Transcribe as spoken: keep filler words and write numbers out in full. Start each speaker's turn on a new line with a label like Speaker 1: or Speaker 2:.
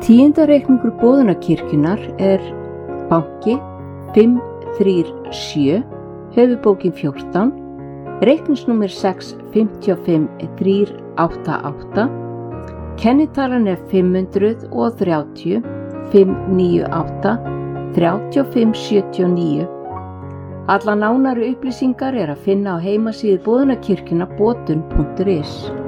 Speaker 1: Tíundareikningur Boðunarkirkjunnar er banki fimm þrjú sjö, höfuðbókin fjórtán, reikningsnúmer sex fimm fimm þrjú átta átta, kennitalan er fimm hundruð þrjátíu fimm níu átta þrjátíu og fimm sjötíu og níu. Allar nánari upplýsingar er að finna á heimasíðu Boðunarkirkjunnar botun punktur is.